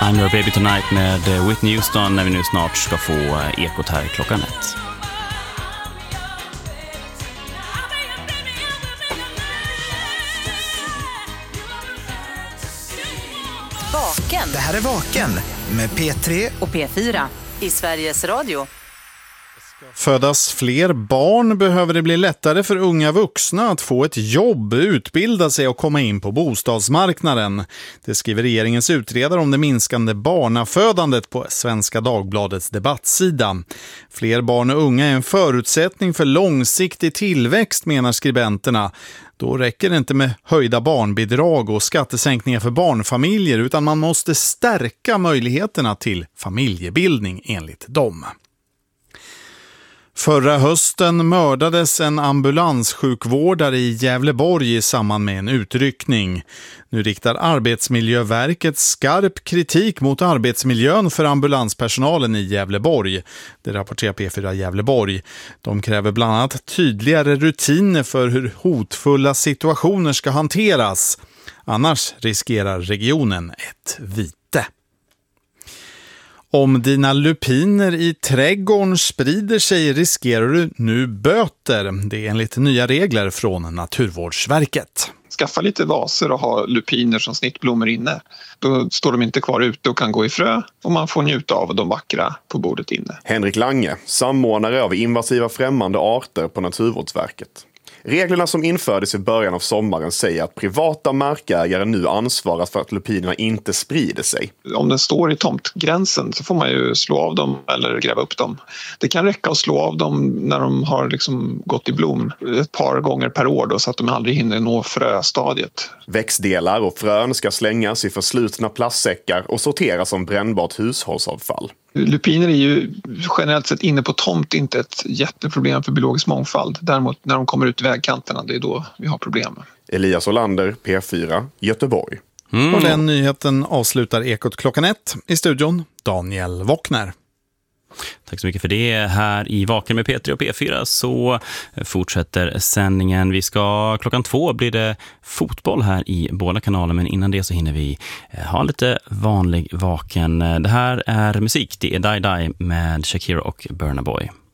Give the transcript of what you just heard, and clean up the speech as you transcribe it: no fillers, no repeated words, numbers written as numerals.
I'm Your Baby Tonight med Whitney Houston när vi nu snart ska få Ekot här klockan 1. Vaken. Det här är Vaken med P3 och P4 i Sveriges Radio. Födas fler barn behöver det bli lättare för unga vuxna att få ett jobb, utbilda sig och komma in på bostadsmarknaden. Det skriver regeringens utredare om det minskande barnafödandet på Svenska Dagbladets debattsida. Fler barn och unga är en förutsättning för långsiktig tillväxt, menar skribenterna. Då räcker det inte med höjda barnbidrag och skattesänkningar för barnfamiljer, utan man måste stärka möjligheterna till familjebildning enligt dem. Förra hösten mördades en ambulanssjukvårdare i Gävleborg i samband med en utryckning. Nu riktar Arbetsmiljöverket skarp kritik mot arbetsmiljön för ambulanspersonalen i Gävleborg. Det rapporterar P4 Gävleborg. De kräver bland annat tydligare rutiner för hur hotfulla situationer ska hanteras. Annars riskerar regionen ett vite. Om dina lupiner i trädgården sprider sig riskerar du nu böter. Det är enligt nya regler från Naturvårdsverket. Skaffa lite vaser och ha lupiner som snittblommor inne. Då står de inte kvar ute och kan gå i frö och man får njuta av de vackra på bordet inne. Henrik Lange, samordnare av invasiva främmande arter på Naturvårdsverket. Reglerna som infördes i början av sommaren säger att privata markägare nu ansvarar för att lupinerna inte sprider sig. Om den står i tomtgränsen så får man ju slå av dem eller gräva upp dem. Det kan räcka att slå av dem när de har gått i blom ett par gånger per år då, så att de aldrig hinner nå fröstadiet. Växtdelar och frön ska slängas i förslutna plastsäckar och sorteras som brännbart hushållsavfall. Lupiner är ju generellt sett inne på tomt inte ett jätteproblem för biologisk mångfald. Däremot när de kommer ut i vägkanterna, det är då vi har problem. Elias Olander, P4, Göteborg. Och den nyheten avslutar Ekot klockan 1. I studion, Daniel Wockner. Tack så mycket för det. Här i Vaken med P3 och P4 så fortsätter sändningen. Klockan 2 blir det fotboll här i båda kanaler, men innan det så hinner vi ha lite vanlig Vaken. Det här är musik, det är Die Die med Shakira och Burna Boy.